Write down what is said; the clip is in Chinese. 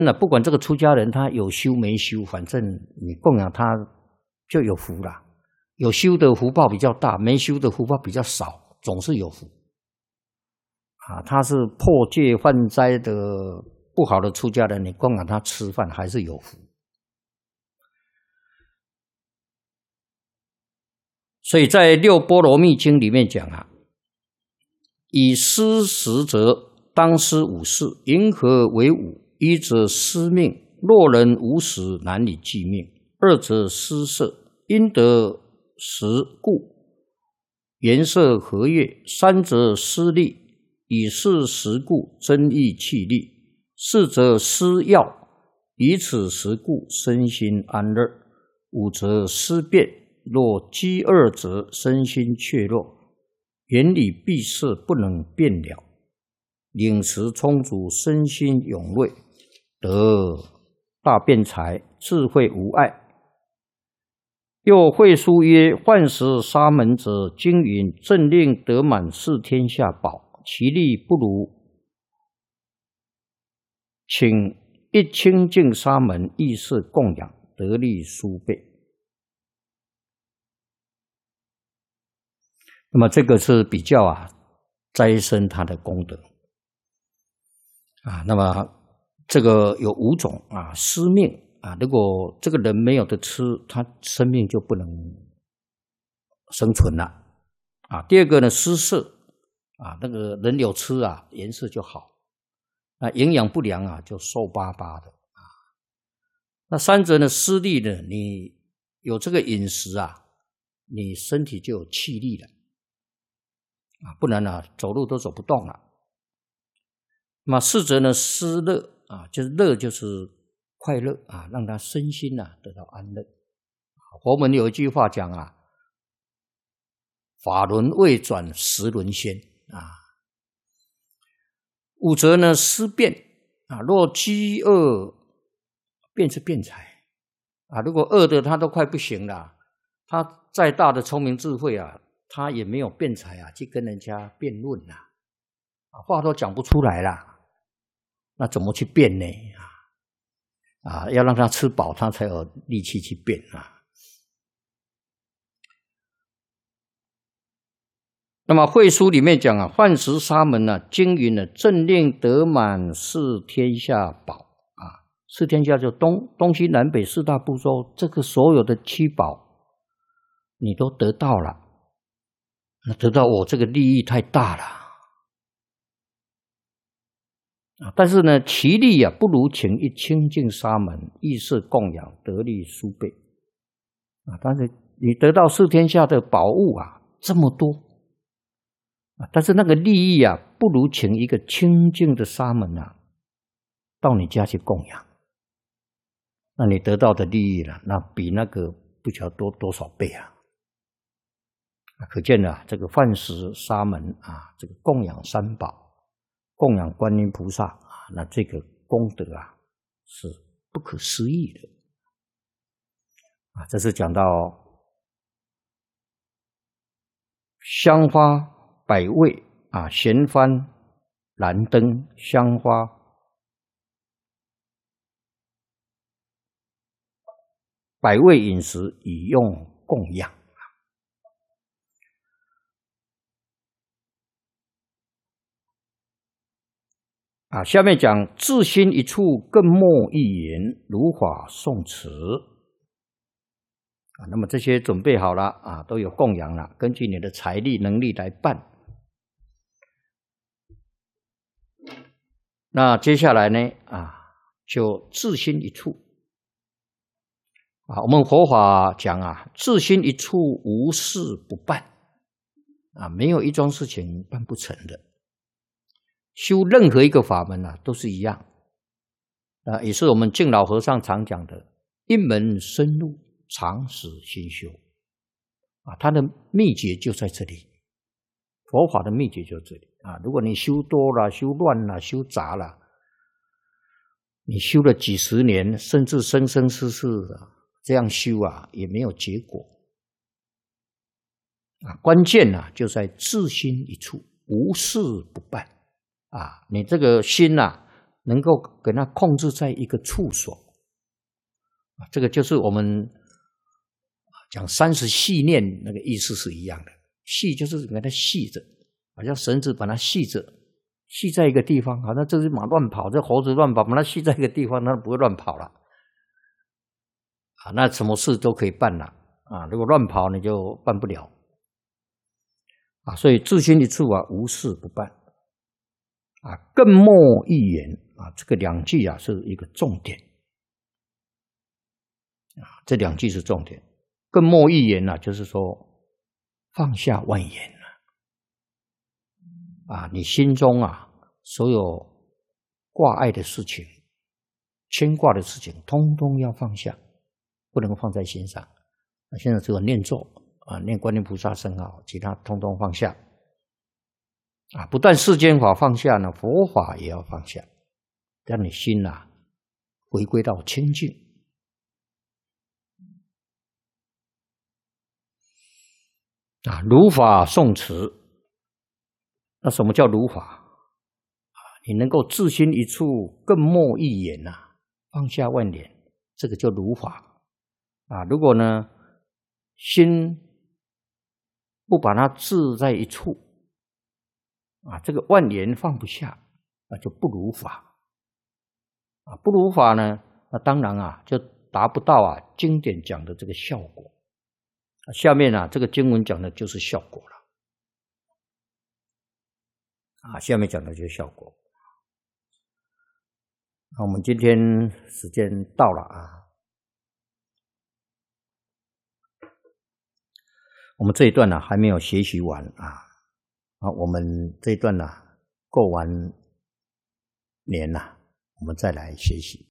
那不管这个出家人他有修没修，反正你供养他就有福了。有修的福报比较大，没修的福报比较少，总是有福。他是破戒犯灾的不好的出家人，你供养他吃饭还是有福。所以在《六波罗蜜经》里面讲以施食者，当施五事，云何为五？一则施命，若人无食，难以继命；二则施色，因得食故，颜色和悦；三则施力，以是食故，增益气力；四则施药，以此食故，身心安乐；五则施辩，若饥饿者，身心怯弱，眼里闭塞，不能辨了；饮食充足，身心踊跃，得大辩才，智慧无碍。又会书曰：患食沙门者，经云：正令得满四天下宝，其力不如请一清净沙门意识供养，得力数倍。那么这个是比较斋生他的功德那么这个有5种施命如果这个人没有得吃，他生命就不能生存了第二个呢，施色那个人有吃颜色就好营养不良就瘦巴巴的那三者呢，施力呢，你有这个饮食你身体就有气力了不然走路都走不动了。那么四则呢，施乐就是乐就是快乐让他身心得到安乐。佛门有一句话讲法轮未转，时轮先五则呢，施辩若饥饿，辩是辩才如果饿的他都快不行了，他再大的聪明智慧他也没有辩才去跟人家辩论话都讲不出来了，那怎么去辩呢要让他吃饱，他才有力气去辩那么会书里面讲幻食沙门经云正令得满四天下宝四天下就东西南北四大部洲，这个所有的七宝你都得到了，得到我这个利益太大了但是呢，其力不如请一清净沙门意识供养，得力数倍但是你得到四天下的宝物这么多但是那个利益不如请一个清净的沙门到你家去供养，那你得到的利益那比那个不晓得多少倍可见这个饭食沙门这个供养三宝，供养观音菩萨那这个功德是不可思议的这是讲到香花百味咸幡燃灯香花百味饮食以用供养下面讲自心一处，更莫一言，如法诵持那么这些准备好了都有供养了，根据你的财力能力来办。那接下来呢就自心一处我们佛法讲自心一处，无事不办没有一桩事情办不成的。修任何一个法门都是一样也是我们净老和尚常讲的一门深入，常使心修它的秘诀就在这里，佛法的秘诀就在这里如果你修多了，修乱了，修杂了，你修了几十年，甚至生生世世这样修也没有结果关键就在自心一处，无事不办你这个心能够给它控制在一个处所。这个就是我们讲30系念那个意思是一样的。系就是给它系着，好像绳子把它系着，系在一个地方，好像这只马乱跑，这猴子乱跑，把它系在一个地方，它不会乱跑了。那什么事都可以办了。如果乱跑你就办不了。所以自心一处无事不办。更莫一言这个2句是一个重点。这2句是重点。更莫一言就是说放下万言你心中所有挂碍的事情、牵挂的事情，通通要放下，不能放在心上。现在只有念咒念观音菩萨圣号，其他通通放下。不但世间法放下呢，佛法也要放下，让你心回归到清净。如法诵持。那什么叫如法？你能够自心一处，更莫一言放下万言，这个叫如法。如果呢心不把它置在一处这个万言放不下，那就不如法。不如法呢，那当然就达不到经典讲的这个效果。下面这个经文讲的就是效果了。下面讲的就是效果。我们今天时间到了我们这一段还没有学习完我们这一段过完年我们再来学习。